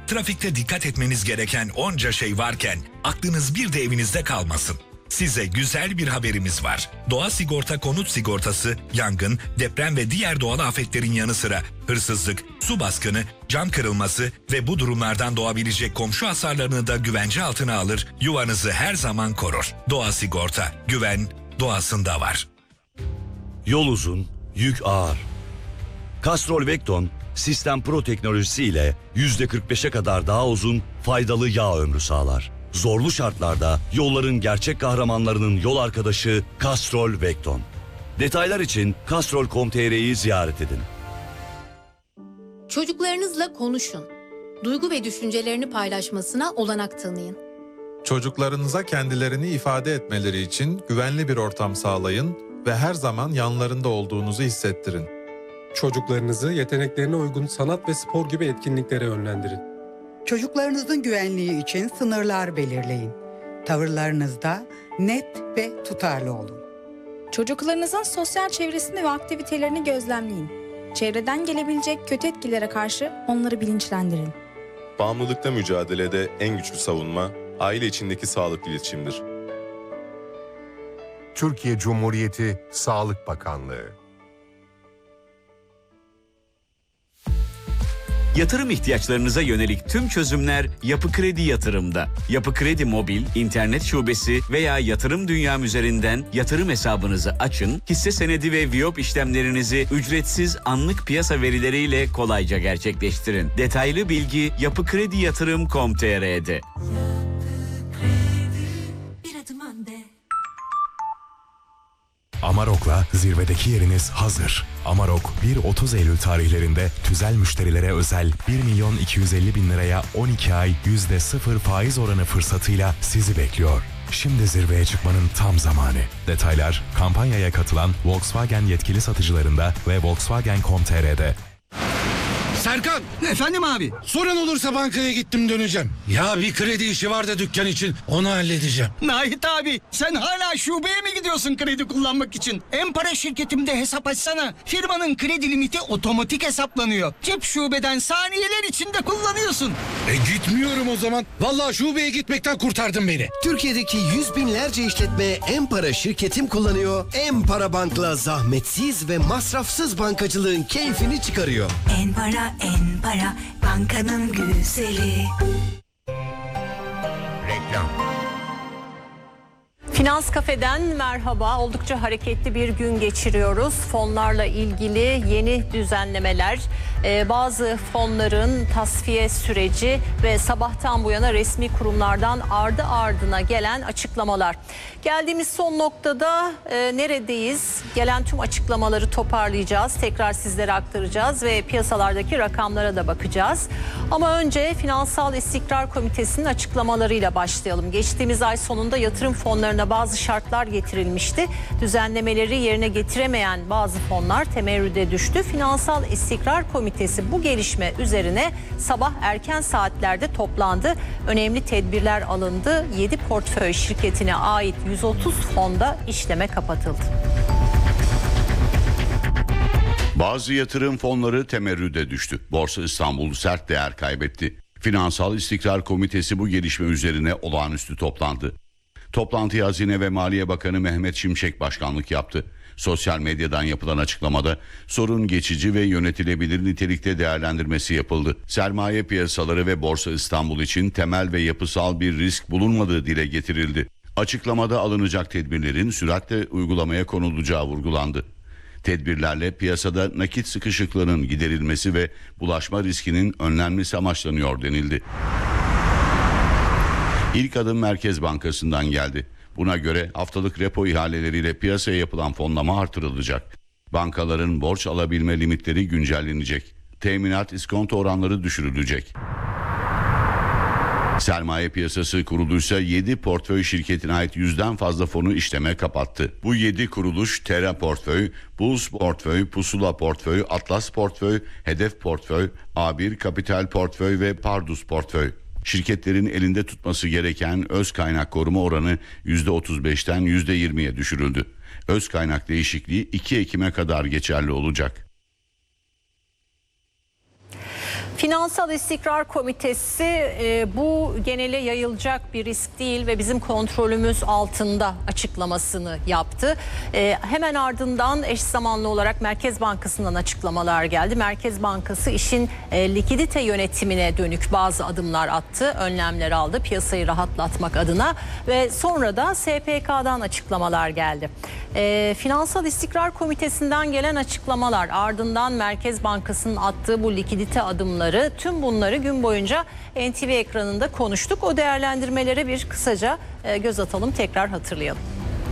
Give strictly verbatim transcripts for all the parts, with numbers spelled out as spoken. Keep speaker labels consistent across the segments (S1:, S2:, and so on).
S1: Trafikte dikkat etmeniz gereken onca şey varken aklınız bir de evinizde kalmasın. Size güzel bir haberimiz var. Doğa Sigorta konut sigortası, yangın, deprem ve diğer doğal afetlerin yanı sıra hırsızlık, su baskını, cam kırılması ve bu durumlardan doğabilecek komşu hasarlarını da güvence altına alır, yuvanızı her zaman korur. Doğa Sigorta, güven doğasında var.
S2: Yol uzun, yük ağır. Castrol Vecton, Sistem Pro teknolojisi ile yüzde kırk beşe kadar daha uzun, faydalı yağ ömrü sağlar. Zorlu şartlarda yolların gerçek kahramanlarının yol arkadaşı Castrol Vecton. Detaylar için castrol nokta com nokta tr'yi ziyaret edin.
S3: Çocuklarınızla konuşun. Duygu ve düşüncelerini paylaşmasına olanak tanıyın.
S4: Çocuklarınıza kendilerini ifade etmeleri için güvenli bir ortam sağlayın ve her zaman yanlarında olduğunuzu hissettirin.
S5: Çocuklarınızı yeteneklerine uygun sanat ve spor gibi etkinliklere yönlendirin.
S6: Çocuklarınızın güvenliği için sınırlar belirleyin. Tavırlarınızda net ve tutarlı olun.
S7: Çocuklarınızın sosyal çevresini ve aktivitelerini gözlemleyin. Çevreden gelebilecek kötü etkilere karşı onları bilinçlendirin.
S8: Bağımlılıkla mücadelede en güçlü savunma, aile içindeki sağlıklı iletişimdir.
S9: Türkiye Cumhuriyeti Sağlık Bakanlığı.
S10: Yatırım ihtiyaçlarınıza yönelik tüm çözümler Yapı Kredi Yatırım'da. Yapı Kredi Mobil, internet şubesi veya Yatırım Dünyam üzerinden yatırım hesabınızı açın, hisse senedi ve Viyop işlemlerinizi ücretsiz anlık piyasa verileriyle kolayca gerçekleştirin. Detaylı bilgi yapı kredi yatırım nokta com nokta tr'de.
S9: Amarok'la zirvedeki yeriniz hazır. Amarok bir otuz Eylül tarihlerinde tüzel müşterilere özel bir milyon iki yüz elli bin liraya on iki ay yüzde sıfır faiz oranı fırsatıyla sizi bekliyor. Şimdi zirveye çıkmanın tam zamanı. Detaylar kampanyaya katılan Volkswagen yetkili satıcılarında ve volkswagen nokta com nokta tr'de.
S11: Serkan! Efendim abi? Sorun olursa bankaya gittim döneceğim. Ya bir kredi işi var da dükkan için, onu halledeceğim.
S12: Nahit abi, sen hala şubeye mi gidiyorsun kredi kullanmak için? Empara şirketimde hesap açsana. Firmanın kredi limiti otomatik hesaplanıyor. Cep şubeden saniyeler içinde kullanıyorsun.
S11: E gitmiyorum o zaman. Vallahi şubeye gitmekten kurtardın beni.
S13: Türkiye'deki yüz binlerce işletme Empara şirketim kullanıyor. Empara Bank'la zahmetsiz ve masrafsız bankacılığın keyfini çıkarıyor.
S14: Empara, Empara, bankanın güzeli.
S9: Reklam.
S15: Finans Kafe'den merhaba. Oldukça hareketli bir gün geçiriyoruz. Fonlarla ilgili yeni düzenlemeler, bazı fonların tasfiye süreci ve sabahtan bu yana resmi kurumlardan ardı ardına gelen açıklamalar. Geldiğimiz son noktada e, neredeyiz? Gelen tüm açıklamaları toparlayacağız. Tekrar sizlere aktaracağız ve piyasalardaki rakamlara da bakacağız. Ama önce Finansal İstikrar Komitesi'nin açıklamalarıyla başlayalım. Geçtiğimiz ay sonunda yatırım fonlarına bazı şartlar getirilmişti. Düzenlemeleri yerine getiremeyen bazı fonlar temerrüde düştü. Finansal İstikrar Komitesi bu gelişme üzerine sabah erken saatlerde toplandı. Önemli tedbirler alındı. yedi portföy şirketine ait yüz otuz fonda işleme kapatıldı.
S16: Bazı yatırım fonları temerrüde düştü. Borsa İstanbul sert değer kaybetti. Finansal İstikrar Komitesi bu gelişme üzerine olağanüstü toplandı. Toplantıya Hazine ve Maliye Bakanı Mehmet Şimşek başkanlık yaptı. Sosyal medyadan yapılan açıklamada sorun geçici ve yönetilebilir nitelikte değerlendirmesi yapıldı. Sermaye piyasaları ve Borsa İstanbul için temel ve yapısal bir risk bulunmadığı dile getirildi. Açıklamada alınacak tedbirlerin süratle uygulamaya konulacağı vurgulandı. Tedbirlerle piyasada nakit sıkışıklığının giderilmesi ve bulaşma riskinin önlenmesi amaçlanıyor denildi. İlk adım Merkez Bankası'ndan geldi. Buna göre haftalık repo ihaleleriyle piyasaya yapılan fonlama artırılacak. Bankaların borç alabilme limitleri güncellenecek. Teminat iskonto oranları düşürülecek. Sermaye Piyasası Kuruluysa yedi portföy şirketine ait yüzden fazla fonu işleme kapattı. Bu yedi kuruluş Terra Portföy, Bulls Portföy, Pusula Portföy, Atlas Portföy, Hedef Portföy, A bir Kapital Portföy ve Pardus Portföy. Şirketlerin elinde tutması gereken öz kaynak koruma oranı yüzde otuz beşten yüzde yirmiye düşürüldü. Öz kaynak değişikliği iki Ekim'e kadar geçerli olacak.
S15: Finansal İstikrar Komitesi e, bu genele yayılacak bir risk değil ve bizim kontrolümüz altında açıklamasını yaptı. E, hemen ardından eş zamanlı olarak Merkez Bankası'ndan açıklamalar geldi. Merkez Bankası işin e, likidite yönetimine dönük bazı adımlar attı, önlemler aldı piyasayı rahatlatmak adına ve sonra da S P K'dan açıklamalar geldi. E, Finansal İstikrar Komitesi'nden gelen açıklamalar, ardından Merkez Bankası'nın attığı bu likidite adımları, tüm bunları gün boyunca N T V ekranında konuştuk. O değerlendirmelere bir kısaca göz atalım, tekrar hatırlayalım.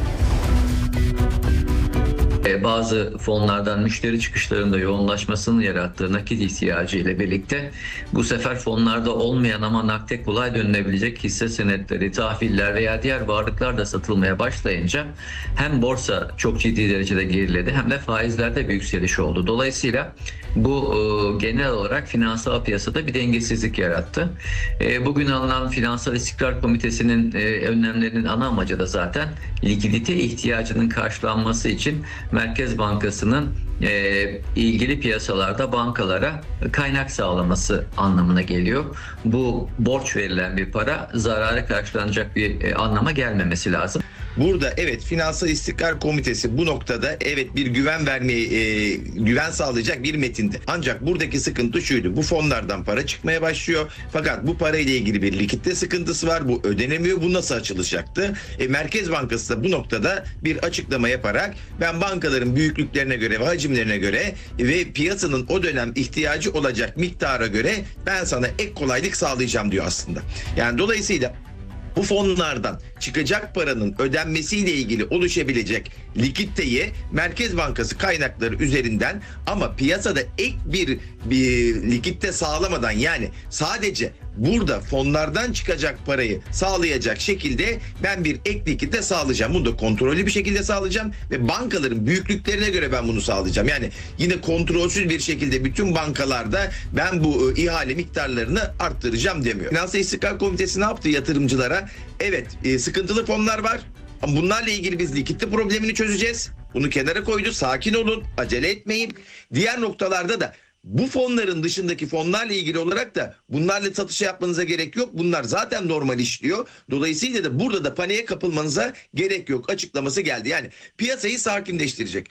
S17: Bazı fonlardan müşteri çıkışlarında yoğunlaşmasının yarattığı nakit ihtiyacı ile birlikte bu sefer fonlarda olmayan ama nakde kolay dönülebilecek hisse senetleri, tahviller veya diğer varlıklar da satılmaya başlayınca hem borsa çok ciddi derecede geriledi hem de faizlerde bir yükseliş oldu. Dolayısıyla bu e, genel olarak finansal piyasada bir dengesizlik yarattı. E, bugün alınan Finansal İstikrar Komitesi'nin e, önlemlerinin ana amacı da zaten likidite ihtiyacının karşılanması için Merkez Bankası'nın e, ilgili piyasalarda bankalara kaynak sağlaması anlamına geliyor. Bu borç verilen bir para zararı karşılanacak bir e, anlama gelmemesi lazım.
S18: Burada evet Finansal İstikrar Komitesi bu noktada evet bir güven vermeyi, e, güven sağlayacak bir metindi. Ancak buradaki sıkıntı şuydu. Bu fonlardan para çıkmaya başlıyor. Fakat bu parayla ilgili bir likitte sıkıntısı var. Bu ödenemiyor. Bu nasıl açılacaktı? E, Merkez Bankası da bu noktada bir açıklama yaparak ben bankaların büyüklüklerine göre ve hacimlerine göre ve piyasanın o dönem ihtiyacı olacak miktara göre ben sana ek kolaylık sağlayacağım diyor aslında. Yani dolayısıyla bu fonlardan çıkacak paranın ödenmesiyle ilgili oluşabilecek likiditeyi Merkez Bankası kaynakları üzerinden ama piyasada ek bir, bir likitte sağlamadan, yani sadece burada fonlardan çıkacak parayı sağlayacak şekilde ben bir ek likidite sağlayacağım. Bunu da kontrollü bir şekilde sağlayacağım ve bankaların büyüklüklerine göre ben bunu sağlayacağım. Yani yine kontrolsüz bir şekilde bütün bankalarda ben bu e, ihale miktarlarını arttıracağım demiyor. Finansal İstikrar Komitesi ne yaptı yatırımcılara? Evet, e, sıkıntılı fonlar var. Ama bunlarla ilgili biz likitte problemini çözeceğiz. Bunu kenara koydu. Sakin olun, acele etmeyin. Diğer noktalarda da bu fonların dışındaki fonlarla ilgili olarak da bunlarla satış yapmanıza gerek yok. Bunlar zaten normal işliyor. Dolayısıyla da burada da paniğe kapılmanıza gerek yok açıklaması geldi. Yani piyasayı sakinleştirecek.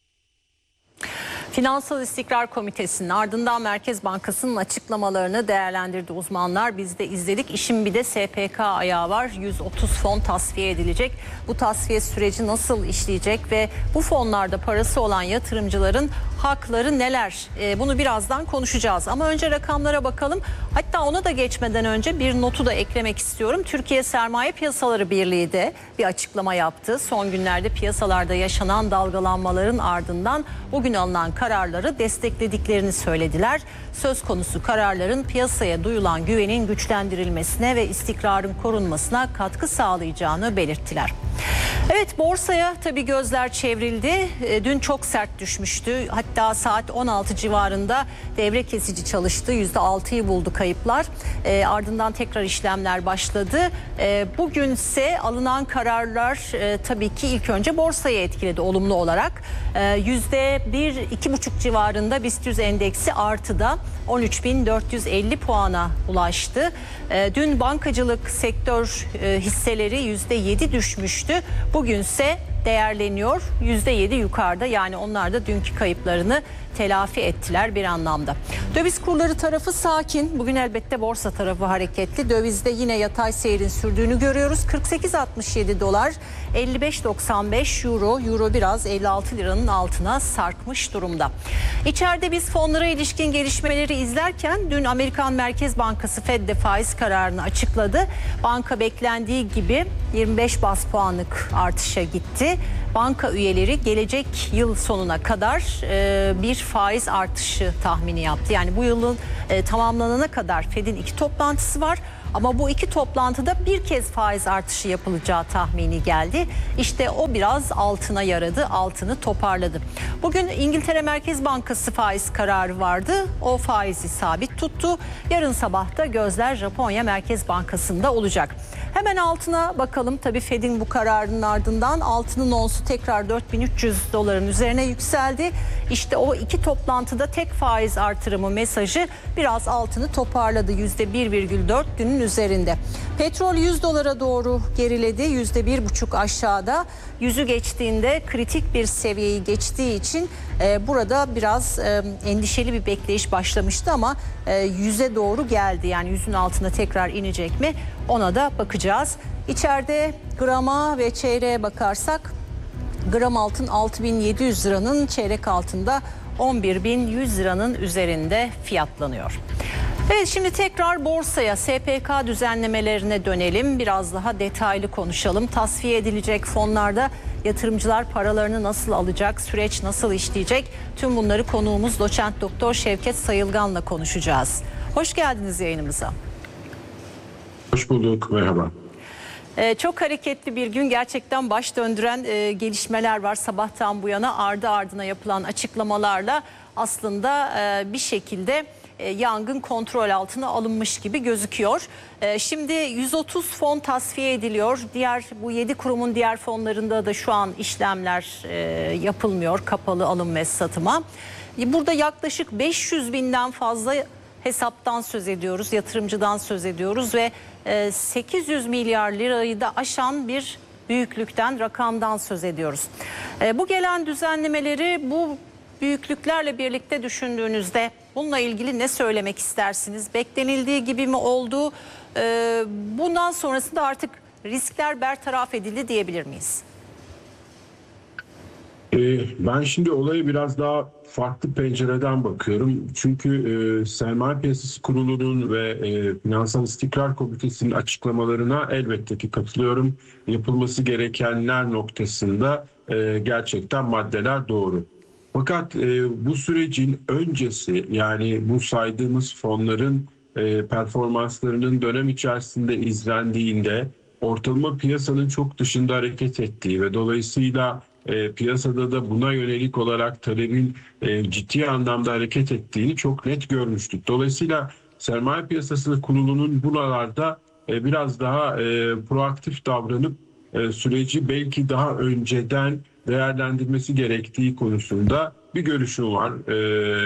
S15: Finansal İstikrar Komitesi'nin ardından Merkez Bankası'nın açıklamalarını değerlendirdi uzmanlar. Biz de izledik. İşin bir de S P K ayağı var. yüz otuz fon tasfiye edilecek. Bu tasfiye süreci nasıl işleyecek ve bu fonlarda parası olan yatırımcıların hakları neler? Ee, bunu birazdan konuşacağız. Ama önce rakamlara bakalım. Hatta ona da geçmeden önce bir notu da eklemek istiyorum. Türkiye Sermaye Piyasaları Birliği de bir açıklama yaptı. Son günlerde piyasalarda yaşanan dalgalanmaların ardından bugün alınan kararları desteklediklerini söylediler. Söz konusu kararların piyasaya duyulan güvenin güçlendirilmesine ve istikrarın korunmasına katkı sağlayacağını belirttiler. Evet, borsaya tabii gözler çevrildi. Dün çok sert düşmüştü. Hatta saat on altı civarında devre kesici çalıştı. yüzde altıyı buldu kayıplar. E, ardından tekrar işlemler başladı. E, bugünse alınan kararlar e, tabii ki ilk önce borsayı etkiledi olumlu olarak. E, yüzde bir iki buçuk civarında BIST yüz endeksi artıda on üç bin dört yüz elli puana ulaştı. E, dün bankacılık sektör e, hisseleri yüzde yedi düşmüştü. Bugünse değerleniyor. yüzde yedi yukarıda, yani onlar da dünkü kayıplarını telafi ettiler bir anlamda. Döviz kurları tarafı sakin. Bugün elbette borsa tarafı hareketli. Dövizde yine yatay seyrin sürdüğünü görüyoruz. kırk sekiz altmış yedi dolar, elli beş doksan beş euro. Euro biraz elli altı liranın altına sarkmış durumda. İçeride biz fonlara ilişkin gelişmeleri izlerken dün Amerikan Merkez Bankası Fed de faiz kararını açıkladı. Banka beklendiği gibi yirmi beş baz puanlık artışa gitti. Banka üyeleri gelecek yıl sonuna kadar e, bir faiz artışı tahmini yaptı. Yani bu yılın e, tamamlanana kadar Fed'in iki toplantısı var. Ama bu iki toplantıda bir kez faiz artışı yapılacağı tahmini geldi. İşte o biraz altına yaradı, altını toparladı. Bugün İngiltere Merkez Bankası faiz kararı vardı. O faizi sabit tuttu. Yarın sabah da gözler Japonya Merkez Bankası'nda olacak. Hemen altına bakalım. Tabii Fed'in bu kararının ardından altının onsu tekrar dört bin üç yüz doların üzerine yükseldi. İşte o iki toplantıda tek faiz artırımı mesajı biraz altını toparladı. yüzde bir virgül dört dünün üzerinde. Petrol yüz dolara doğru geriledi. yüzde bir buçuk aşağıda. Yüzü geçtiğinde kritik bir seviyeyi geçtiği için e, burada biraz e, endişeli bir bekleyiş başlamıştı ama e, yüze doğru geldi. Yani yüzün altına tekrar inecek mi? Ona da bakacağız. İçeride grama ve çeyreğe bakarsak gram altın altı bin yedi yüz liranın çeyrek altında on bir bin yüz liranın üzerinde fiyatlanıyor. Evet, şimdi tekrar borsaya, S P K düzenlemelerine dönelim. Biraz daha detaylı konuşalım. Tasfiye edilecek fonlarda yatırımcılar paralarını nasıl alacak, süreç nasıl işleyecek? Tüm bunları konuğumuz doçent doktor Şevket Sayılgan'la konuşacağız. Hoş geldiniz yayınımıza.
S19: Hoş bulduk, merhaba.
S15: Ee, çok hareketli bir gün, gerçekten baş döndüren e, gelişmeler var. Sabahtan bu yana ardı ardına yapılan açıklamalarla aslında e, bir şekilde e, yangın kontrol altına alınmış gibi gözüküyor. E, şimdi yüz otuz fon tasfiye ediliyor. Diğer bu yedi kurumun diğer fonlarında da şu an işlemler e, yapılmıyor, kapalı alım ve satıma. E, burada yaklaşık beş yüz binden fazla hesaptan söz ediyoruz, yatırımcıdan söz ediyoruz ve sekiz yüz milyar lirayı da aşan bir büyüklükten, rakamdan söz ediyoruz. Bu gelen düzenlemeleri bu büyüklüklerle birlikte düşündüğünüzde bununla ilgili ne söylemek istersiniz? Beklenildiği gibi mi oldu? Bundan sonrasında artık riskler bertaraf edildi diyebilir miyiz?
S19: Ben şimdi olaya biraz daha farklı pencereden bakıyorum. Çünkü e, Sermaye Piyasası Kurulu'nun ve e, Finansal İstikrar Komitesi'nin açıklamalarına elbette ki katılıyorum. Yapılması gerekenler noktasında e, gerçekten maddeler doğru. Fakat e, bu sürecin öncesi, yani bu saydığımız fonların e, performanslarının dönem içerisinde izlendiğinde ortalama piyasanın çok dışında hareket ettiği ve dolayısıyla E, piyasada da buna yönelik olarak talebin e, ciddi anlamda hareket ettiğini çok net görmüştük. Dolayısıyla Sermaye Piyasası Kurulu'nun buralarda e, biraz daha e, proaktif davranıp e, süreci belki daha önceden değerlendirmesi gerektiği konusunda bir görüşüm var. E,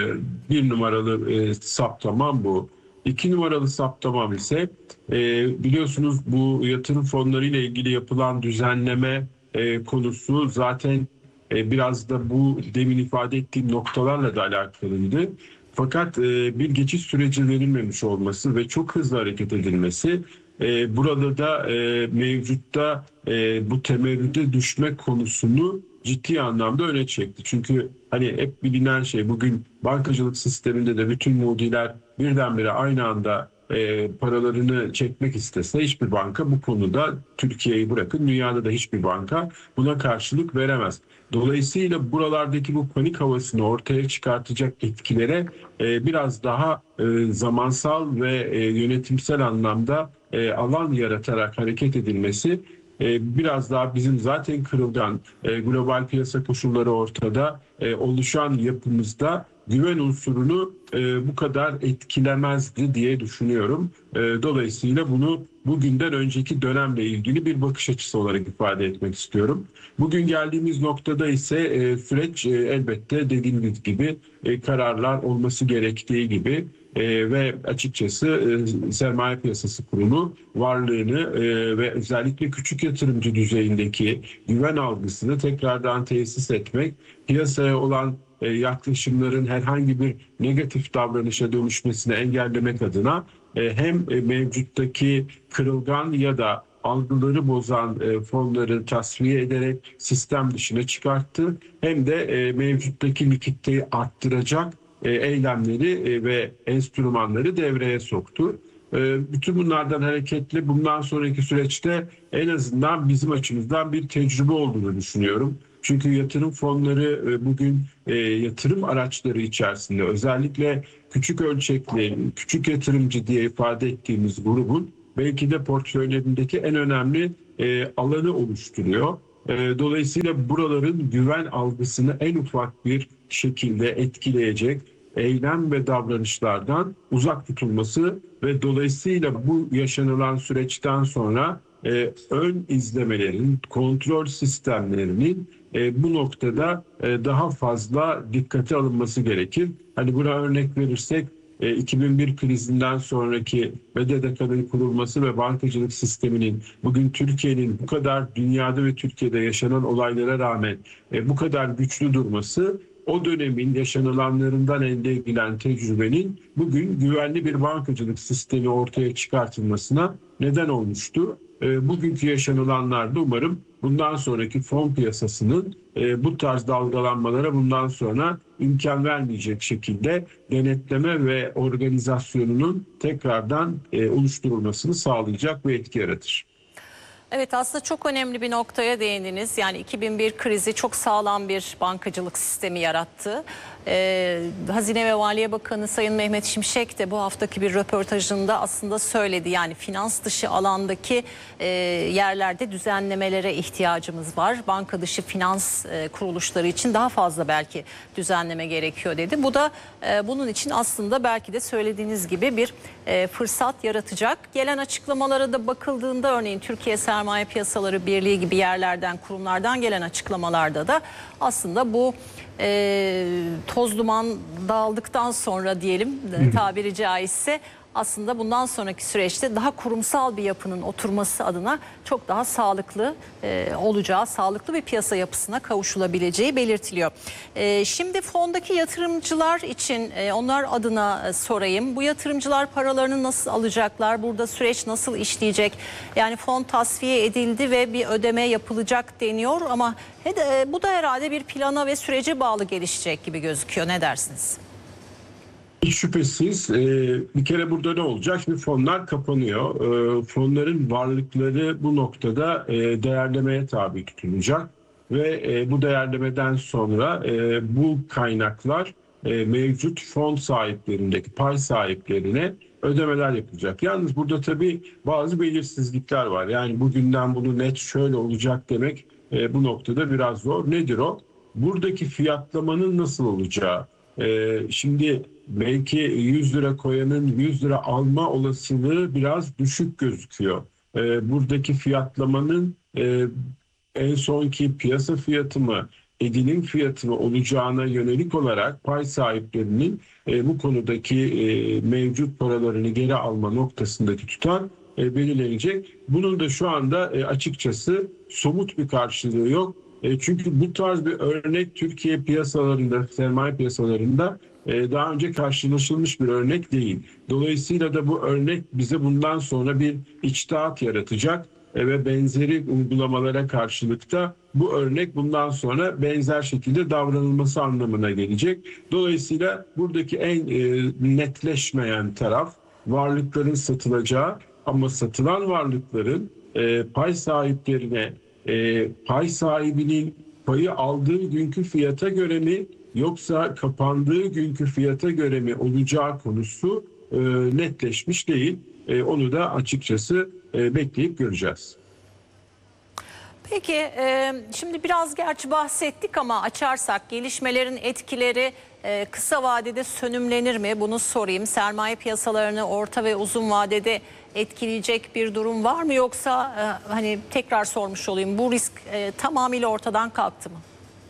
S19: bir numaralı e, saptamam bu. İki numaralı saptamam ise e, biliyorsunuz bu yatırım fonları ile ilgili yapılan düzenleme E, konusu zaten e, biraz da bu demin ifade ettiğim noktalarla da alakalıydı. Fakat e, bir geçiş süreci verilmemiş olması ve çok hızlı hareket edilmesi e, burada da e, mevcutta e, bu temerrüde düşme konusunu ciddi anlamda öne çekti. Çünkü hani hep bilinen şey, bugün bankacılık sisteminde de bütün mudiler birdenbire aynı anda E, paralarını çekmek istese hiçbir banka bu konuda, Türkiye'yi bırakın dünyada da hiçbir banka buna karşılık veremez. Dolayısıyla buralardaki bu panik havasını ortaya çıkartacak etkilere e, biraz daha e, zamansal ve e, yönetimsel anlamda e, alan yaratarak hareket edilmesi e, biraz daha bizim zaten kırılgan e, global piyasa koşulları ortada e, oluşan yapımızda güven unsurunu e, bu kadar etkilemezdi diye düşünüyorum. E, dolayısıyla bunu bugünden önceki dönemle ilgili bir bakış açısı olarak ifade etmek istiyorum. Bugün geldiğimiz noktada ise e, süreç e, elbette dediğimiz gibi e, kararlar olması gerektiği gibi e, ve açıkçası e, Sermaye Piyasası Kurulu varlığını e, ve özellikle küçük yatırımcı düzeyindeki güven algısını tekrardan tesis etmek, piyasaya olan yaklaşımların herhangi bir negatif davranışa dönüşmesini engellemek adına hem mevcuttaki kırılgan ya da algıları bozan fonları tasfiye ederek sistem dışına çıkarttı, hem de mevcuttaki likiditeyi arttıracak eylemleri ve enstrümanları devreye soktu. Bütün bunlardan hareketle bundan sonraki süreçte en azından bizim açımızdan bir tecrübe olduğunu düşünüyorum. Çünkü yatırım fonları bugün yatırım araçları içerisinde özellikle küçük ölçekli, küçük yatırımcı diye ifade ettiğimiz grubun belki de portföylerindeki en önemli e, alanı oluşturuyor. E, dolayısıyla buraların güven algısını en ufak bir şekilde etkileyecek eylem ve davranışlardan uzak tutulması ve dolayısıyla bu yaşanılan süreçten sonra e, ön izlemelerin, kontrol sistemlerinin e, bu noktada e, daha fazla dikkate alınması gerekir. Hani buna örnek verirsek e, iki bin bir krizinden sonraki B D D K'nın kurulması ve bankacılık sisteminin bugün Türkiye'nin bu kadar dünyada ve Türkiye'de yaşanan olaylara rağmen e, bu kadar güçlü durması, o dönemin yaşanılanlarından elde edilen tecrübenin bugün güvenli bir bankacılık sistemi ortaya çıkartılmasına neden olmuştu. E, bugünkü yaşanılanlarda umarım bundan sonraki fon piyasasının e, bu tarz dalgalanmalara bundan sonra imkan vermeyecek şekilde denetleme ve organizasyonunun tekrardan e, oluşturulmasını sağlayacak ve etki yaratır.
S15: Evet, aslında çok önemli bir noktaya değindiniz. Yani iki bin bir krizi çok sağlam bir bankacılık sistemi yarattı. Ee, Hazine ve Maliye Bakanı Sayın Mehmet Şimşek de bu haftaki bir röportajında aslında söyledi. Yani finans dışı alandaki e, yerlerde düzenlemelere ihtiyacımız var. Banka dışı finans e, kuruluşları için daha fazla belki düzenleme gerekiyor dedi. Bu da e, bunun için aslında belki de söylediğiniz gibi bir e, fırsat yaratacak. Gelen açıklamalara da bakıldığında örneğin Türkiye Sermaye Piyasaları Birliği gibi yerlerden, kurumlardan gelen açıklamalarda da aslında bu e, toz duman dağıldıktan sonra diyelim e, tabiri caizse aslında bundan sonraki süreçte daha kurumsal bir yapının oturması adına çok daha sağlıklı e, olacağı, sağlıklı bir piyasa yapısına kavuşulabileceği belirtiliyor. E, şimdi fondaki yatırımcılar için e, onlar adına e, sorayım. Bu yatırımcılar paralarını nasıl alacaklar? Burada süreç nasıl işleyecek? Yani fon tasfiye edildi ve bir ödeme yapılacak deniyor ama he de, e, bu da herhalde bir plana ve sürece bağlı gelişecek gibi gözüküyor. Ne dersiniz?
S19: Hiç şüphesiz bir kere burada ne olacak? Şimdi fonlar kapanıyor. Fonların varlıkları bu noktada değerlemeye tabi tutulacak ve bu değerlemeden sonra bu kaynaklar mevcut fon sahiplerindeki pay sahiplerine ödemeler yapılacak. Yalnız burada tabii bazı belirsizlikler var. Yani bugünden bunu net şöyle olacak demek bu noktada biraz zor. Nedir o? Buradaki fiyatlamanın nasıl olacağı. Şimdi belki yüz lira koyanın yüz lira alma olasılığı biraz düşük gözüküyor. Buradaki fiyatlamanın en sonki piyasa fiyatı mı, edinim fiyatı mı olacağına yönelik olarak pay sahiplerinin bu konudaki mevcut paralarını geri alma noktasındaki tutar belirlenecek. Bunun da şu anda açıkçası somut bir karşılığı yok. Çünkü bu tarz bir örnek Türkiye piyasalarında, sermaye piyasalarında daha önce karşılaşılmış bir örnek değil. Dolayısıyla da bu örnek bize bundan sonra bir içtihat yaratacak ve benzeri uygulamalara karşılıkta bu örnek bundan sonra benzer şekilde davranılması anlamına gelecek. Dolayısıyla buradaki en netleşmeyen taraf varlıkların satılacağı ama satılan varlıkların pay sahiplerine E, pay sahibinin payı aldığı günkü fiyata göre mi yoksa kapandığı günkü fiyata göre mi olacağı konusu e, netleşmiş değil. E, onu da açıkçası e, bekleyip göreceğiz.
S15: Peki e, şimdi biraz gerçi bahsettik ama açarsak gelişmelerin etkileri e, kısa vadede sönümlenir mi? Bunu sorayım. Sermaye piyasalarını orta ve uzun vadede etkileyecek bir durum var mı yoksa e, hani tekrar sormuş olayım, bu risk e, tamamıyla ortadan kalktı mı?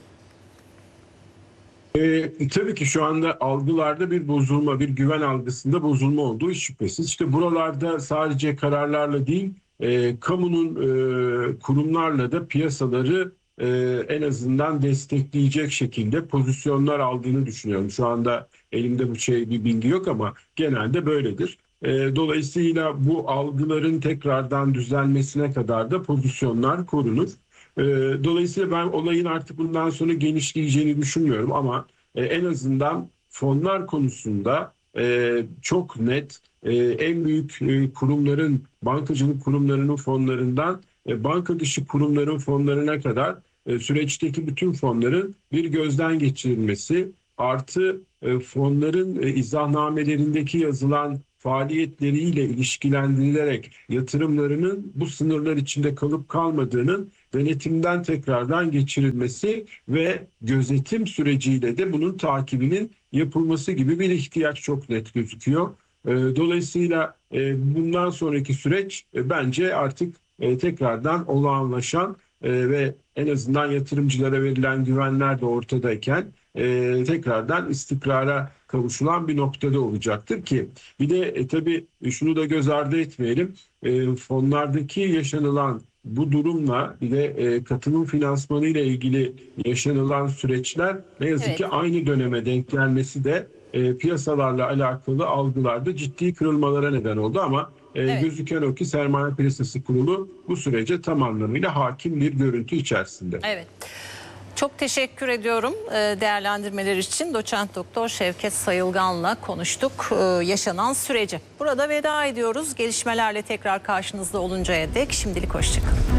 S19: E, tabii ki şu anda algılarda bir bozulma, bir güven algısında bozulma olduğu hiç şüphesiz. İşte buralarda sadece kararlarla değil, e, kamunun e, kurumlarla da piyasaları e, en azından destekleyecek şekilde pozisyonlar aldığını düşünüyorum. Şu anda elimde bu şey bir bilgi yok ama genelde böyledir. Dolayısıyla bu algıların tekrardan düzelmesine kadar da pozisyonlar korunur. Dolayısıyla ben olayın artık bundan sonra genişleyeceğini düşünmüyorum ama en azından fonlar konusunda çok net en büyük kurumların, bankacılık kurumlarının fonlarından banka dışı kurumların fonlarına kadar süreçteki bütün fonların bir gözden geçirilmesi artı fonların izahnamelerindeki yazılan faaliyetleriyle ilişkilendirilerek yatırımlarının bu sınırlar içinde kalıp kalmadığının denetimden tekrardan geçirilmesi ve gözetim süreciyle de bunun takibinin yapılması gibi bir ihtiyaç çok net gözüküyor. Dolayısıyla bundan sonraki süreç bence artık tekrardan olağanlaşan ve en azından yatırımcılara verilen güvenler de ortadayken tekrardan istikrara kavuşulan bir noktada olacaktır ki bir de e, tabii şunu da göz ardı etmeyelim. E, fonlardaki yaşanılan bu durumla bir de e, katılım finansmanı ile ilgili yaşanılan süreçler ne yazık
S15: Evet.
S19: ki aynı döneme denk gelmesi de e, piyasalarla alakalı algılarda ciddi kırılmalara neden oldu ama e,
S15: Evet.
S19: gözüken o ki Sermaye Piyasası Kurulu bu sürece tam anlamıyla hakim bir görüntü içerisinde.
S15: Evet. Çok teşekkür ediyorum değerlendirmeler için. Doçent Doktor Şevket Sayılgan'la konuştuk yaşanan süreci. Burada veda ediyoruz. Gelişmelerle tekrar karşınızda oluncaya dek şimdilik hoşçakalın.